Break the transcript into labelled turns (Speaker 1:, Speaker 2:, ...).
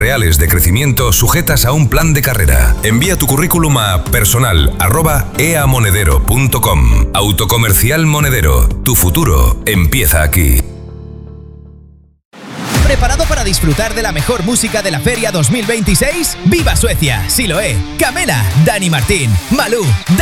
Speaker 1: reales de crecimiento sujetas a un plan de carrera. Envía tu currículum a personal@eamonedero.com. Autocomercial Monedero. Tu futuro empieza aquí.
Speaker 2: ¿Preparado para disfrutar de la mejor música de la Feria 2026? ¡Viva Suecia! Siloé, Camela, Dani Martín, Malú,